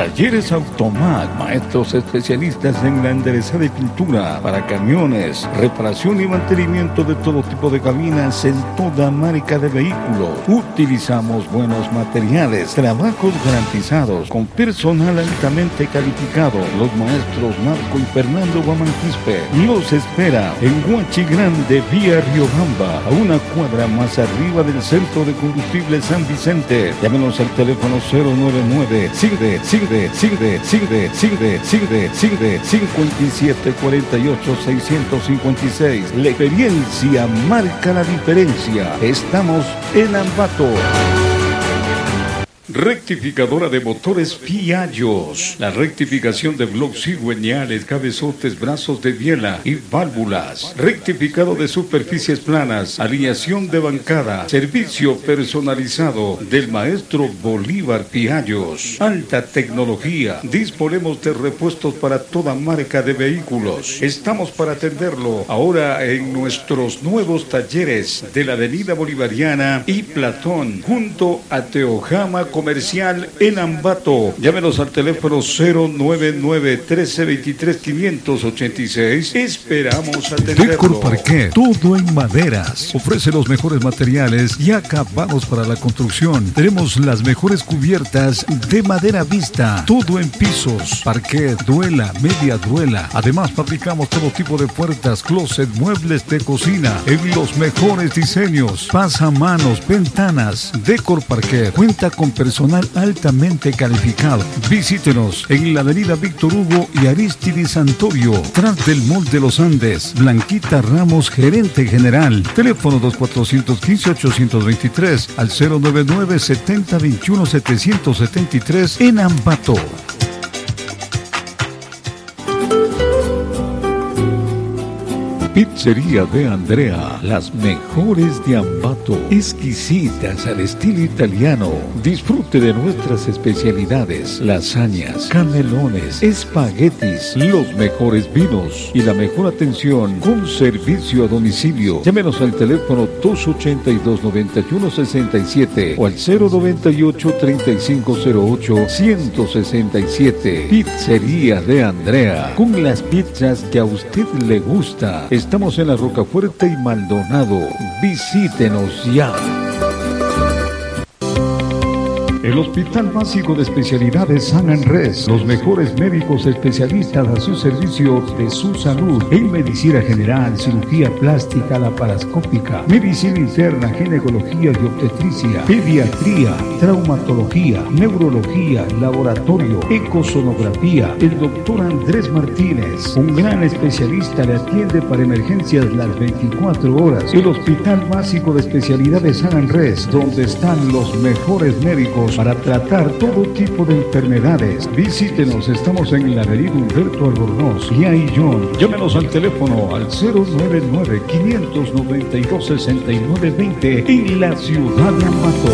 Talleres Automac, maestros especialistas en la enderezada y pintura para camiones, reparación y mantenimiento de todo tipo de cabinas en toda marca de vehículos. Utilizamos buenos materiales, trabajos garantizados, con personal altamente calificado. Los maestros Marco y Fernando Guamanquispe los espera en Huachi Grande, vía Riobamba, a una cuadra más arriba del Centro de Combustible San Vicente. Llámenos al teléfono 099 5748-656. La experiencia marca la diferencia. Estamos en Ambato. Rectificadora de motores Piaggio. La rectificación de bloques cigüeñales, cabezotes, brazos de biela y válvulas. Rectificado de superficies planas, alineación de bancada, servicio personalizado del maestro Bolívar Piaggio. Alta tecnología. Disponemos de repuestos para toda marca de vehículos. Estamos para atenderlo ahora en nuestros nuevos talleres de la Avenida Bolivariana y Platón, junto a Teojama Comercial en Ambato. Llámenos al teléfono 099-1323-586. Esperamos atenderlo. Decor Parquet, todo en maderas. Ofrece los mejores materiales y acabados para la construcción. Tenemos las mejores cubiertas de madera vista. Todo en pisos, parquet, duela, media duela. Además fabricamos todo tipo de puertas, closet, muebles de cocina en los mejores diseños. Pasamanos, ventanas. Decor Parquet cuenta con personal altamente calificado. Visítenos en la avenida Víctor Hugo y Aristides Santorio, tras del Mall de los Andes. Blanquita Ramos, gerente general. Teléfono 2415-823 al 099-7021-773 en Ambato. Pizzería de Andrea, las mejores de Ambato, exquisitas al estilo italiano. Disfrute de nuestras especialidades, lasañas, canelones, espaguetis, los mejores vinos y la mejor atención con servicio a domicilio. Llámenos al teléfono 282-9167 o al 098-3508-167. Pizzería de Andrea, con las pizzas que a usted le gusta. Estamos en la Rocafuerte y Maldonado. Visítenos ya. El Hospital Básico de Especialidades San Andrés, los mejores médicos especialistas a su servicio de su salud en medicina general, cirugía plástica, laparoscópica, medicina interna, ginecología y obstetricia, pediatría, traumatología, neurología, laboratorio, ecosonografía. El doctor Andrés Martínez, un gran especialista, le atiende para emergencias las 24 horas. El Hospital Básico de Especialidades San Andrés, donde están los mejores médicos para tratar todo tipo de enfermedades. Visítenos, estamos en la avenida Humberto Albornoz y Aillón. Llámenos al teléfono al 099-592-6920 en la ciudad de Ambato.